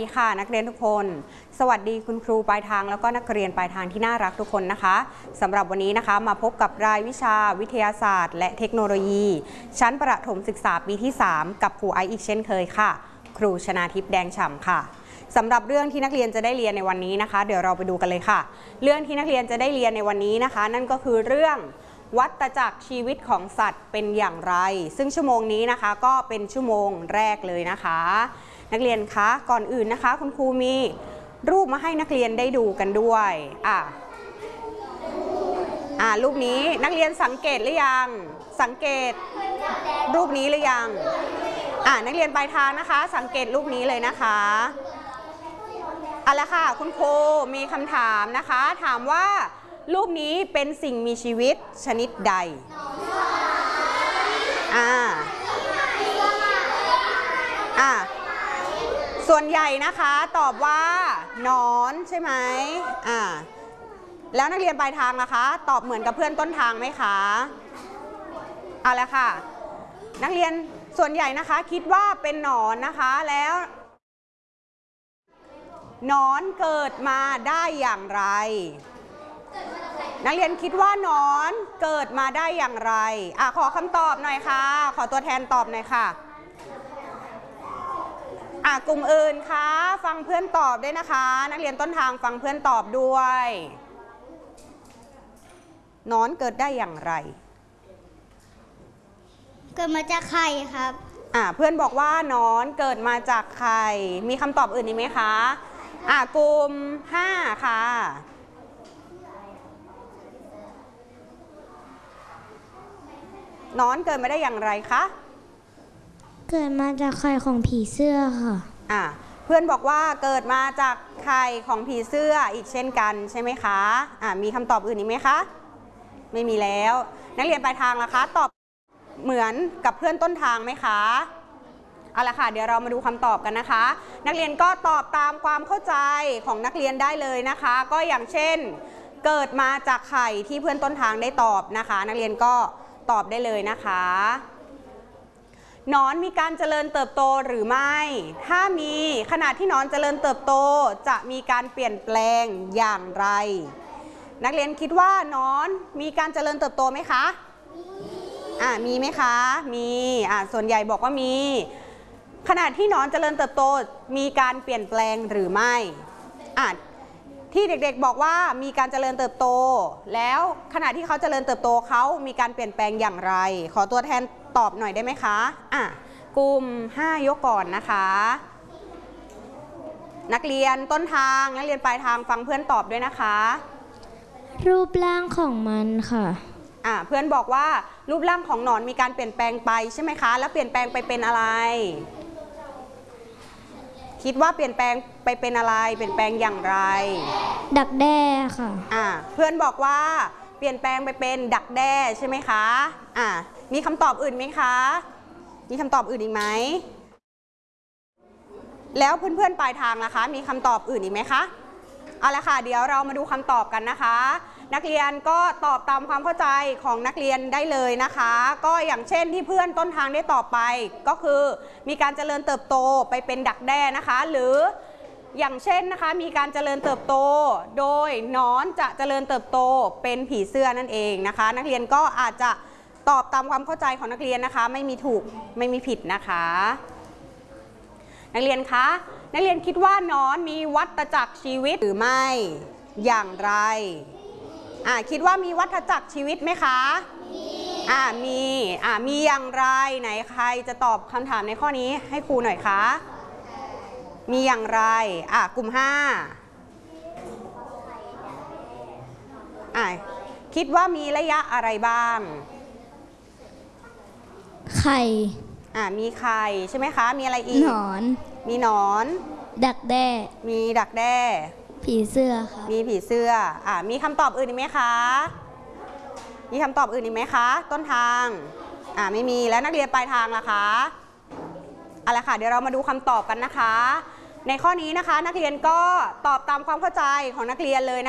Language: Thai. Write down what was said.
ค่ะนักเรียนทุกคนสวัสดีคุณครูปลายทางแล้วก็นักเรียนปลายทางที่น่ารักทุกคนนะคะสำหรับวันนี้นะคะมาพบกับรายวิชาวิทยาศาสตร์และเทคโนโลยีชั้นประถมศึกษาปีที่3กับครูไอซ์อีกเช่นเคยค่ะครูชนาทิพย์แดงฉ่ำค่ะสำหรับเรื่องที่นักเรียนจะได้เรียนในวันนี้นะคะเดี๋ยวเราไปดูกันเลยค่ะเรื่องที่นักเรียนจะได้เรียนในวันนี้นะคะนั่นก็คือเรื่องวัฏจักรชีวิตของสัตว์เป็นอย่างไรซึ่งชั่วโมงนี้นะคะก็เป็นชั่วโมงแรกเลยนะคะนักเรียนคะก่อนอื่นนะคะคุณครูมีรูปมาให้นักเรียนได้ดูกันด้วยรูปนี้นักเรียนสังเกตหรือยังสังเกตรูปนี้หรือยังนักเรียนปลายทางนะคะสังเกตรูปนี้เลยนะคะเอาละค่ะคุณครูมีคำถามนะคะถามว่ารูปนี้เป็นสิ่งมีชีวิตชนิดใดส่วนใหญ่นะคะตอบว่าหนอนใช่ไหมแล้วนักเรียนปลายทางนะคะตอบเหมือนกับเพื่อนต้นทางไหมคะเอาละค่ะนักเรียนส่วนใหญ่นะคะคิดว่าเป็นหนอนนะคะแล้วหนอนเกิดมาได้อย่างไรนักเรียนคิดว่าหนอนเกิดมาได้อย่างไรขอคำตอบหน่อยค่ะขอตัวแทนตอบหน่อยค่ะกลุ่มอื่นคะฟังเพื่อนตอบด้วยนะคะนักเรียนต้นทางฟังเพื่อนตอบด้วยหนอนเกิดได้อย่างไรเกิดมาจากไข่ครับเพื่อนบอกว่าหนอนเกิดมาจากไข่มีคำตอบอื่นอีกไหมคะกลุ่ม5ค่ะหนอนเกิดมาได้อย่างไรคะเกิดมาจากไข่ของผีเสื้อค่ะเพื่อนบอกว่าเกิดมาจากไข่ของผีเสื้ออีกเช่นกันใช่ไหมคะมีคำตอบอื่นอีกไหมคะไม่มีแล้วนักเรียนปลายทางล่ะคะตอบเหมือนกับเพื่อนต้นทางไหมคะเอาละค่ะเดี๋ยวเรามาดูคำตอบกันนะคะนักเรียนก็ตอบตามความเข้าใจของนักเรียนได้เลยนะคะก็อย่างเช่นเกิดมาจากไข่ที่เพื่อนต้นทางได้ตอบนะคะนักเรียนก็ตอบได้เลยนะคะหนอนมีการเจริญเติบโตหรือไม่ถ้ามีขณะที่หนอนเจริญเติบโตจะมีการเปลี่ยนแปลงอย่างไรนักเรียนคิดว่าหนอนมีการเจริญเติบโตไหมคะมีไหมคะมีส่วนใหญ่บอกว่ามีขณะที่หนอนเจริญเติบโตมีการเปลี่ยนแปลงหรือไม่ที่เด็กๆบอกว่ามีการเจริญเติบโตแล้วขณะที่เขาเจริญเติบโตเขามีการเปลี่ยนแปลงอย่างไรขอตัวแทนตอบหน่อยได้ไหมคะกลุ่ม5ยกก่อนนะคะนักเรียนต้นทางนักเรียนปลายทางฟังเพื่อนตอบด้วยนะคะรูปร่างของมันค่ะเพื่อนบอกว่ารูปร่างของหนอนมีการเปลี่ยนแปลงไปใช่ไหมคะแล้วเปลี่ยนแปลงไปเป็นอะไรคิดว่าเปลี่ยนแปลงไปเป็นอะไรเปลี่ยนแปลงอย่างไรดักแด้ค่ะเพื่อนบอกว่าเปลี่ยนแปลงไปเป็นดักแด้ใช่ไหมคะมีคำตอบอื่นไหมคะมีคำตอบอื่นอีกไหมแล้วเพื่อนๆปลายทางล่ะคะมีคำตอบอื่นอีกไหมคะเอาละค่ะเดี๋ยวเรามาดูคำตอบกันนะคะนักเรียนก็ตอบตามความเข้าใจของนักเรียนได้เลยนะคะก็อย่างเช่นที่เพื่อนต้นทางได้ตอบไปก็คือมีการเจริญเติบโตไปเป็นดักแด้นะคะหรืออย่างเช่นนะคะมีการเจริญเติบโตโดยหนอนจะเจริญเติบโตเป็นผีเสื้อนั่นเองนะคะนักเรียนก็อาจจะตอบตามความเข้าใจของนักเรียนนะคะไม่มีถูกไม่มีผิดนะคะนักเรียนคะนักเรียนคิดว่าหนอนมีวัฏจักรชีวิตหรือไม่อย่างไรคิดว่ามีวัฏจักรชีวิตไหมคะมีอย่างไรไหนใครจะตอบคำถามในข้อนี้ให้ครูหน่อยคะมีอย่างไรกลุ่ม5คิดว่ามีระยะอะไรบ้างไข่มีไข่ใช่ไหมคะมีอะไรอีกหนอนมีหนอนดักแด้มีดักแด้ผีเสื้อค่ะมีผีเสื้อมีคำตอบอื่นอีกไหมคะมีคำตอบอื่นอีกไหมคะต้นทางไม่มีแล้วนักเรียนปลายทางล่ะคะเอาละค่ะเดี๋ยวเรามาดูคำตอบกันนะคะในข้อนี้นะคะนักเรียนก็ตอบตามความเข้าใจของนักเรียนเลยนะ